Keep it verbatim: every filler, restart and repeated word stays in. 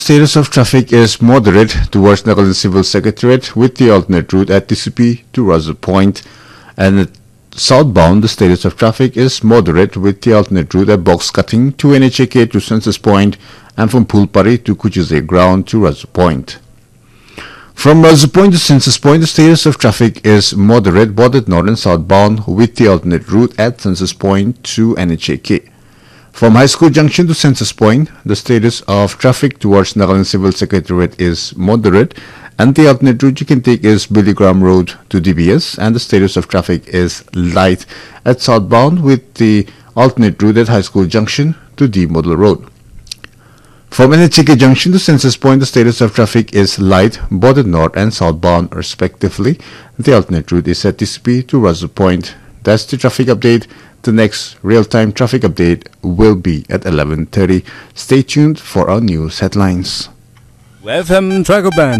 Status of traffic is moderate towards Nagaland Civil Secretariat with the alternate route at T C P to Russell Point, and at southbound the status of traffic is moderate with the alternate route at Box Cutting to N H A K to Census Point and from Pulpari to Kuchise Ground to Russell Point. From Russell Point to Census Point, the status of traffic is moderate both at north and southbound with the alternate route at Census Point to N H A K. From High School Junction to Census Point, the status of traffic towards Nagaland Civil Secretariat is moderate, and the alternate route you can take is Billy Graham Road to D B S, and the status of traffic is light at southbound with the alternate route at High School Junction to D Model Road. From N H A K Junction to Census Point, the status of traffic is light both at north and southbound respectively. The alternate route is at T C P to Russell Point. That's the traffic update. The next real-time traffic update will be at eleven thirty. Stay tuned for our news headlines. F M Tracker Band